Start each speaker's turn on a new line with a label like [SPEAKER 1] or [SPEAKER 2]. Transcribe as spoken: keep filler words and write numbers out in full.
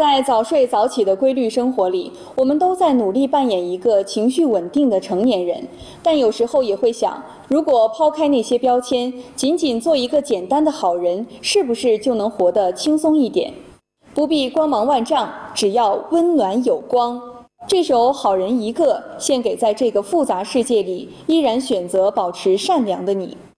[SPEAKER 1] 在早睡早起的规律生活里，我们都在努力扮演一个情绪稳定的成年人，但有时候也会想，如果抛开那些标签，仅仅做一个简单的好人，是不是就能活得轻松一点？不必光芒万丈，只要温暖有光。这首《好人一个》献给在这个复杂世界里依然选择保持善良的你。